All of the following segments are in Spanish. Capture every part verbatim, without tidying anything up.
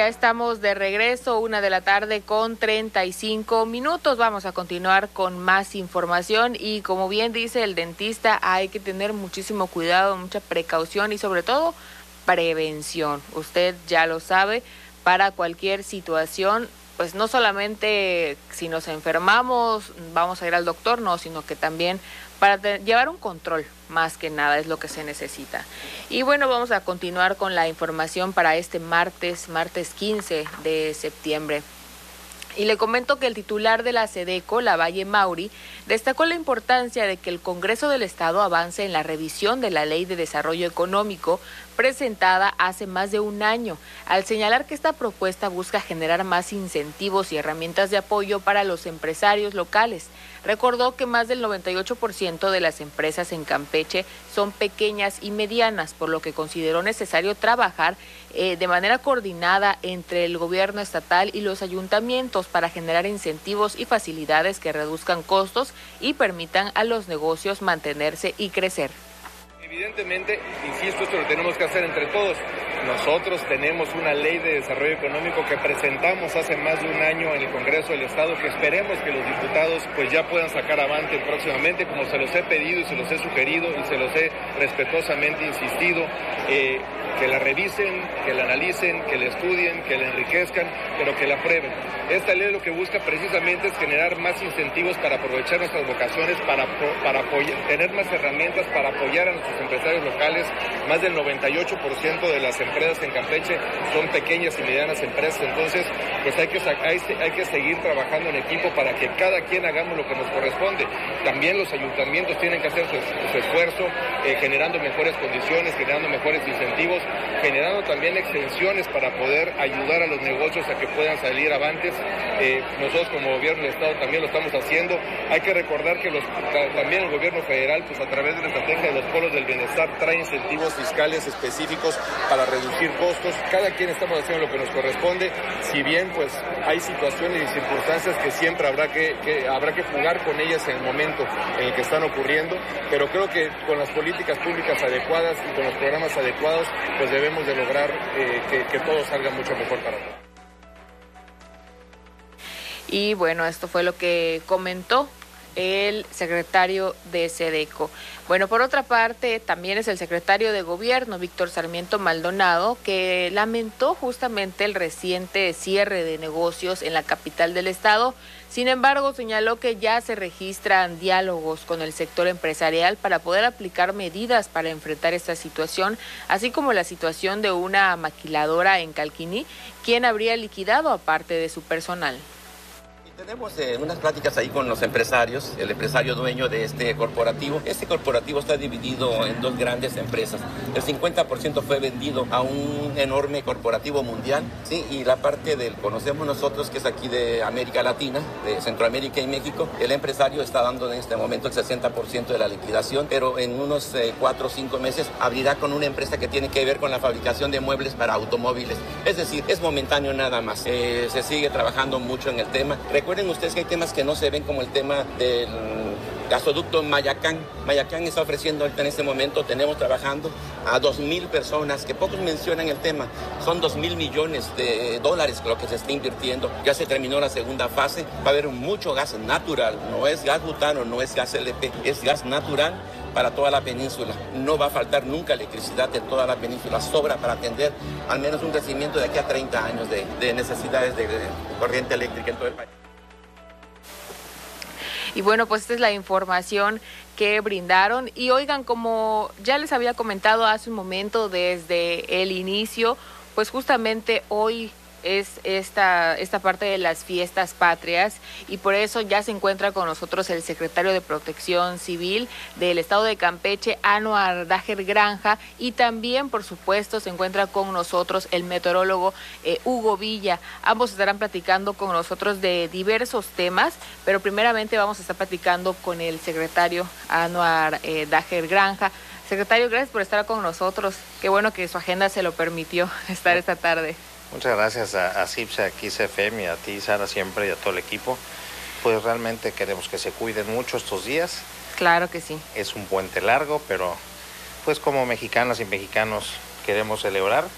ya estamos de regreso, una de la tarde con treinta y cinco minutos. Vamos a continuar con más información y como bien dice el dentista, hay que tener muchísimo cuidado, mucha precaución y sobre todo prevención. Usted ya lo sabe, para cualquier situación, pues no solamente si nos enfermamos vamos a ir al doctor, no, sino que también para llevar un control, más que nada, es lo que se necesita. Y bueno, vamos a continuar con la información para este martes, martes quince de septiembre. Y le comento que el titular de la SEDECO, Lavalle Mauri, destacó la importancia de que el Congreso del Estado avance en la revisión de la Ley de Desarrollo Económico presentada hace más de un año, al señalar que esta propuesta busca generar más incentivos y herramientas de apoyo para los empresarios locales. Recordó que más del noventa y ocho por ciento de las empresas en Campeche son pequeñas y medianas, por lo que consideró necesario trabajar eh, de manera coordinada entre el gobierno estatal y los ayuntamientos para generar incentivos y facilidades que reduzcan costos y permitan a los negocios mantenerse y crecer. Evidentemente, insisto, esto lo tenemos que hacer entre todos. Nosotros tenemos una ley de desarrollo económico que presentamos hace más de un año en el Congreso del Estado, que esperemos que los diputados pues ya puedan sacar avante próximamente, como se los he pedido y se los he sugerido y se los he respetuosamente insistido, eh, que la revisen, que la analicen, que la estudien, que la enriquezcan, pero que la aprueben. Esta ley lo que busca precisamente es generar más incentivos para aprovechar nuestras vocaciones, para, para apoyar, tener más herramientas para apoyar a nuestros empresarios locales. Más del noventa y ocho por ciento de las empresas en Campeche son pequeñas y medianas empresas, entonces pues hay que, hay, hay que seguir trabajando en equipo para que cada quien hagamos lo que nos corresponde. También los ayuntamientos tienen que hacer su, su esfuerzo, eh, generando mejores condiciones, generando mejores incentivos, generando también extensiones para poder ayudar a los negocios a que puedan salir avantes. Eh, nosotros como gobierno del Estado también lo estamos haciendo. Hay que recordar que los, también el gobierno federal, pues a través de la estrategia de los polos del bienestar, trae incentivos fiscales específicos para reducir costos. Cada quien estamos haciendo lo que nos corresponde, si bien pues hay situaciones y circunstancias que siempre habrá que, que habrá que jugar con ellas en el momento en el que están ocurriendo, pero creo que con las políticas públicas adecuadas y con los programas adecuados pues debemos de lograr eh, que, que todo salga mucho mejor para todos. Y bueno, esto fue lo que comentó el secretario de SEDECO. Bueno, por otra parte, también es el secretario de Gobierno, Víctor Sarmiento Maldonado, que lamentó justamente el reciente cierre de negocios en la capital del estado. Sin embargo, señaló que ya se registran diálogos con el sector empresarial para poder aplicar medidas para enfrentar esta situación, así como la situación de una maquiladora en Calquiní, quien habría liquidado a parte de su personal. Tenemos eh, unas pláticas ahí con los empresarios, el empresario dueño de este corporativo. Este corporativo está dividido en dos grandes empresas. El cincuenta por ciento fue vendido a un enorme corporativo mundial, ¿sí? Y la parte del conocemos nosotros, que es aquí de América Latina, de Centroamérica y México, el empresario está dando en este momento el sesenta por ciento de la liquidación, pero en unos eh, cuatro o cinco meses abrirá con una empresa que tiene que ver con la fabricación de muebles para automóviles. Es decir, es momentáneo nada más. Eh, se sigue trabajando mucho en el tema. Recuerden ustedes que hay temas que no se ven, como el tema del gasoducto Mayacán. Mayacán está ofreciendo en este momento, tenemos trabajando a dos mil personas, que pocos mencionan el tema. Son dos mil millones de dólares lo que se está invirtiendo. Ya se terminó la segunda fase. Va a haber mucho gas natural. No es gas butano, no es gas L P, es gas natural para toda la península. No va a faltar nunca electricidad en toda la península. Sobra para atender al menos un crecimiento de aquí a treinta años de, de necesidades de, de corriente eléctrica en todo el país. Y bueno, pues esta es la información que brindaron. Y oigan, como ya les había comentado hace un momento desde el inicio, pues justamente hoy es esta, esta parte de las fiestas patrias y por eso ya se encuentra con nosotros el secretario de Protección Civil del estado de Campeche, Anuar Dajer Granja, y también por supuesto se encuentra con nosotros el meteorólogo eh, Hugo Villa. Ambos estarán platicando con nosotros de diversos temas, pero primeramente vamos a estar platicando con el secretario Anuar eh, Dajer Granja. Secretario, gracias por estar con nosotros. Qué bueno que su agenda se lo permitió estar esta tarde. Muchas gracias a, a CIPSA, a Kiss F M y a ti, Sara, siempre, y a todo el equipo. Pues realmente queremos que se cuiden mucho estos días. Claro que sí. Es un puente largo, pero pues como mexicanas y mexicanos queremos celebrar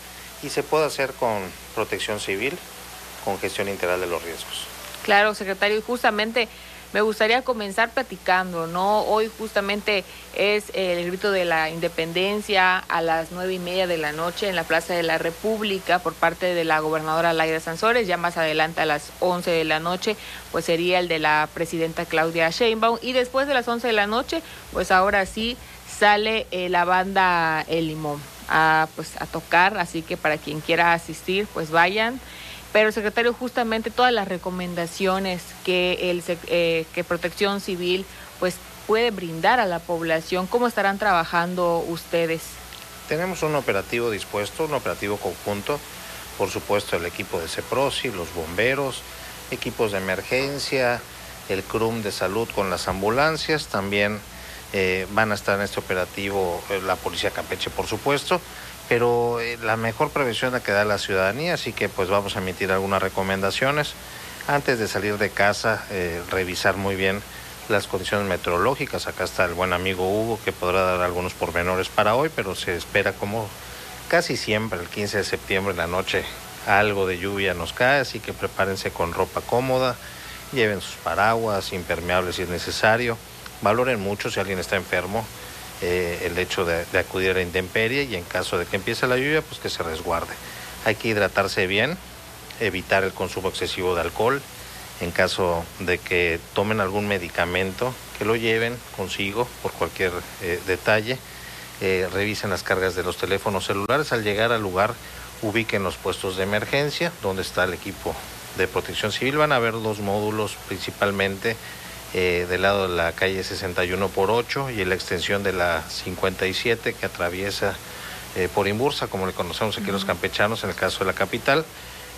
y se puede hacer con protección civil, con gestión integral de los riesgos. Claro, secretario, y justamente me gustaría comenzar platicando, ¿no? Hoy justamente es el grito de la independencia a las nueve y media de la noche en la Plaza de la República por parte de la gobernadora Laida Sansores. Ya más adelante a las once de la noche, pues sería el de la presidenta Claudia Sheinbaum. Y después de las once de la noche, pues ahora sí sale eh, la banda El Limón a, pues, a tocar. Así que para quien quiera asistir, pues vayan. Pero, secretario, justamente todas las recomendaciones que el eh, que Protección Civil pues puede brindar a la población, ¿cómo estarán trabajando ustedes? Tenemos un operativo dispuesto, un operativo conjunto, por supuesto el equipo de CEPROSI, los bomberos, equipos de emergencia, el C R U M de salud con las ambulancias, también eh, van a estar en este operativo eh, la Policía Campeche, por supuesto. Pero eh, la mejor prevención es la que da la ciudadanía, así que pues vamos a emitir algunas recomendaciones. Antes de salir de casa, eh, revisar muy bien las condiciones meteorológicas. Acá está el buen amigo Hugo, que podrá dar algunos pormenores para hoy, pero se espera, como casi siempre, el quince de septiembre en la noche, algo de lluvia nos cae, así que prepárense con ropa cómoda, lleven sus paraguas, impermeables si es necesario, valoren mucho si alguien está enfermo. Eh, el hecho de, de acudir a la intemperie y en caso de que empiece la lluvia, pues que se resguarde. Hay que hidratarse bien, evitar el consumo excesivo de alcohol. En caso de que tomen algún medicamento, que lo lleven consigo por cualquier eh, detalle. Eh, revisen las cargas de los teléfonos celulares. Al llegar al lugar, ubiquen los puestos de emergencia, donde está el equipo de Protección Civil. Van a ver dos módulos principalmente, Eh, del lado de la calle sesenta y uno por ocho y la extensión de la cincuenta y siete que atraviesa eh, por Imbursa, como le conocemos aquí uh-huh. los campechanos en el caso de la capital.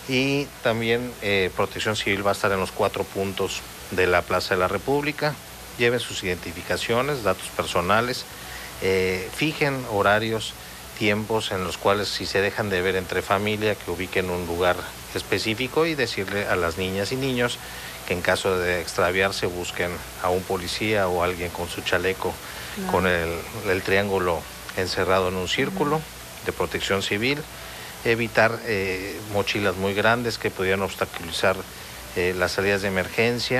Y también eh, Protección Civil va a estar en los cuatro puntos de la Plaza de la República. Lleven sus identificaciones, datos personales, eh, fijen horarios, tiempos en los cuales si se dejan de ver entre familia, que ubiquen un lugar específico y decirle a las niñas y niños que en caso de extraviarse busquen a un policía o alguien con su chaleco, claro. con el, el triángulo encerrado en un círculo uh-huh. de Protección Civil. Evitar eh, mochilas muy grandes que pudieran obstaculizar eh, las salidas de emergencia,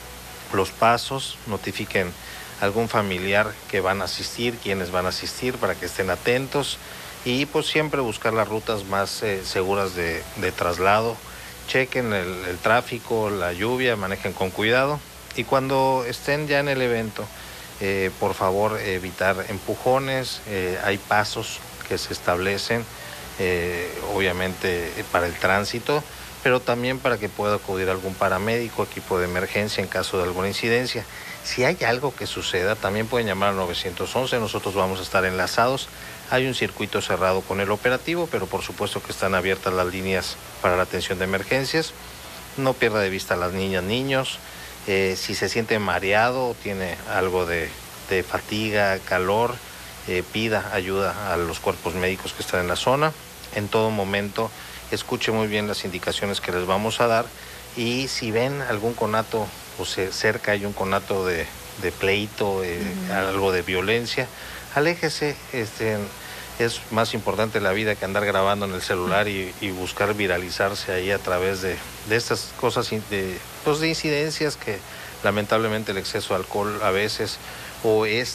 los pasos, notifiquen a algún familiar que van a asistir, quienes van a asistir para que estén atentos y pues siempre buscar las rutas más eh, seguras de, de traslado. Chequen el, el tráfico, la lluvia, manejen con cuidado y cuando estén ya en el evento, eh, por favor evitar empujones. Eh, hay pasos que se establecen, eh, obviamente para el tránsito, pero también para que pueda acudir algún paramédico, equipo de emergencia en caso de alguna incidencia. Si hay algo que suceda, también pueden llamar al nueve once, nosotros vamos a estar enlazados. Hay un circuito cerrado con el operativo, pero por supuesto que están abiertas las líneas para la atención de emergencias. No pierda de vista a las niñas, niños. Eh, si se siente mareado o tiene algo de, de fatiga, calor, eh, pida ayuda a los cuerpos médicos que están en la zona. En todo momento, escuche muy bien las indicaciones que les vamos a dar y si ven algún conato o se, cerca hay un conato de, de pleito, eh, uh-huh. algo de violencia, aléjese. Este, es más importante la vida que andar grabando en el celular y, y buscar viralizarse ahí a través de, de estas cosas, de, pues de incidencias que lamentablemente el exceso de alcohol a veces o es